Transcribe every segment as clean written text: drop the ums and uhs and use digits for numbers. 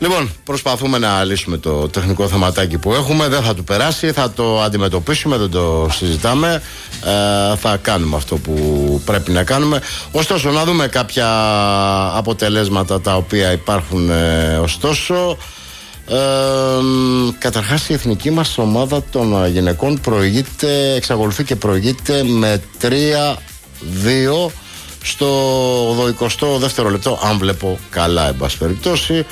Λοιπόν, προσπαθούμε να λύσουμε το τεχνικό θεματάκι που έχουμε. Δεν θα του περάσει, θα το αντιμετωπίσουμε, δεν το συζητάμε. Θα κάνουμε αυτό που πρέπει να κάνουμε. Ωστόσο, να δούμε κάποια αποτελέσματα τα οποία υπάρχουν. Ωστόσο, καταρχάς η εθνική μας ομάδα των γυναικών εξακολουθεί και προηγείται με 3-2 στο 22ο λεπτό, αν βλέπω καλά, εν πάση περιπτώσει.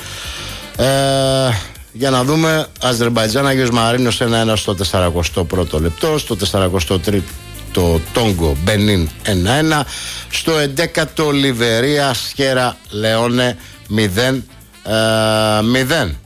Για να δούμε. Αζερμπαϊτζάν Άγιος Μαρίνος 1-1 στο 41ο λεπτό. Στο 43ο Τόγκο Μπενίν 1-1. Στο 11ο Λιβερία Σιέρα Λεόνε 0-0.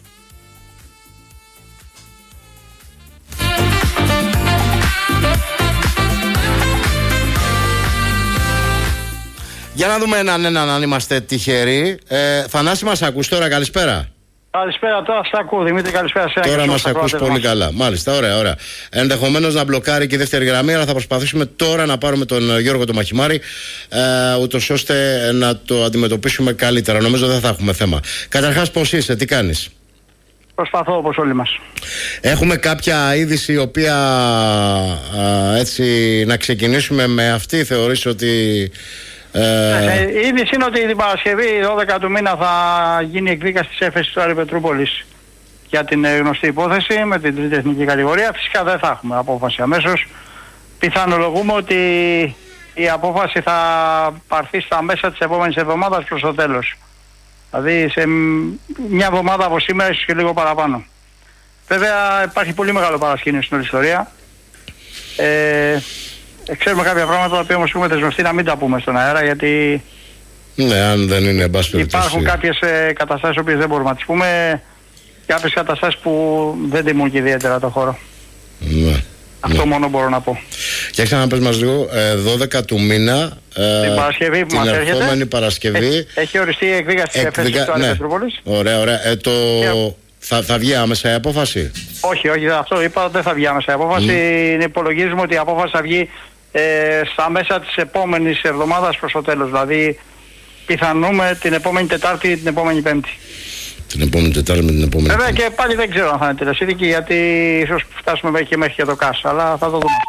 Για να δούμε έναν αν είμαστε τυχεροί. Θανάση, μας ακούς τώρα? Καλησπέρα. Καλησπέρα, τώρα σ' ακούω Δημήτρη, καλησπέρα σε τώρα μας ακούς πολύ καλά. Μάλιστα, ωραία. Ενδεχομένως να μπλοκάρει και η δεύτερη γραμμή, αλλά θα προσπαθήσουμε τώρα να πάρουμε τον Γιώργο το Μαχημάρη, ούτως ώστε να το αντιμετωπίσουμε καλύτερα. Νομίζω δεν θα έχουμε θέμα. Καταρχάς, πώς είσαι, τι κάνεις? Προσπαθώ όπως όλοι μας. Έχουμε κάποια είδηση η οποία έτσι να ξεκινήσουμε με αυτή? Θεωρείς ότι... Η είδηση είναι ότι την Παρασκευή 12 του μήνα θα γίνει εκδίκαση της έφεσης του Άρη Πετρούπολης για την γνωστή υπόθεση με την τρίτη εθνική κατηγορία. Φυσικά δεν θα έχουμε απόφαση αμέσως. Πιθανολογούμε ότι η απόφαση θα πάρθει στα μέσα της επόμενης εβδομάδας προς το τέλος. Δηλαδή σε μια εβδομάδα από σήμερα, ίσως και λίγο παραπάνω. Βέβαια υπάρχει πολύ μεγάλο παρασκήνιο στην όλη ιστορία. Ξέρουμε κάποια πράγματα τα οποία όμως έχουμε δεσμευτεί να μην τα πούμε στον αέρα, γιατί ναι, αν δεν είναι υπάρχουν κάποιες καταστάσεις που δεν μπορούμε να τις πούμε, κάποιες καταστάσεις που δεν τιμούν και ιδιαίτερα το χώρο. Ναι. Αυτό μόνο μπορώ να πω. Και ξαναπες μας λίγο, 12 του μήνα, την Παρασκευή που μας έρχεται, ερχόμενη Παρασκευή, έχει οριστεί η εκδίκαση της έφεσης του Άρη Πετρούπολης. Ωραία. Θα βγει άμεσα η απόφαση? Όχι, αυτό είπα, δεν θα βγει άμεσα η απόφαση. Υπολογίζουμε ότι η απόφαση θα βγει στα μέσα της επόμενης εβδομάδας προς το τέλος. Δηλαδή πιθανούμε την επόμενη Τετάρτη ή την επόμενη Πέμπτη. Την επόμενη Τετάρτη με την επόμενη Βέβαια Πέμπτη. και πάλι δεν ξέρω αν θα είναι τελεσίδικη, γιατί ίσως φτάσουμε μέχρι και το ΚΑΣ, αλλά θα το δούμε αυτό.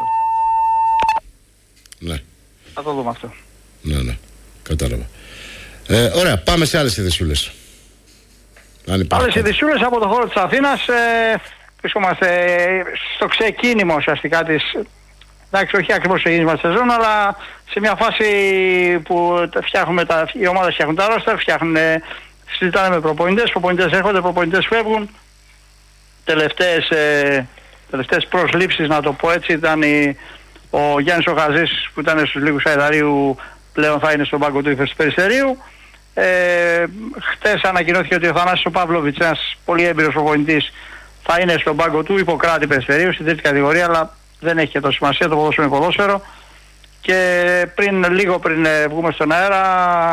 Ναι. Θα το δούμε αυτό. Ναι, κατάλαβα. Ωραία, πάμε σε άλλες ειδησούλες. Άλλες ειδησούλες από το χώρο της Αθήνας. Βρισκόμαστε στο ξεκίνημα ουσιαστικά της... Εντάξει, όχι ακριβώς στο γύρισμα της σεζόν, αλλά σε μια φάση που οι ομάδες φτιάχνουν τα ρόστερ, συζητάνε με προπονητές έρχονται, προπονητές φεύγουν. Τελευταίες προσλήψεις, να το πω έτσι, ήταν ο Γιάννης ο Χαζής που ήταν στους λίγους Αιδαρίου, πλέον θα είναι στον πάγκο του Ύφεσου του Περιστερίου. Χτες ανακοινώθηκε ότι ο Θανάσης ο Παύλοβιτς, ένας πολύ έμπειρος προπονητής, θα είναι στον πάγκο του Ιπποκράτη Περιστερίου στην τρίτη κατηγορία, αλλά δεν έχει και το σημασία, το ποδόσφαιρο είναι ποδόσφαιρο. Και λίγο πριν βγούμε στον αέρα,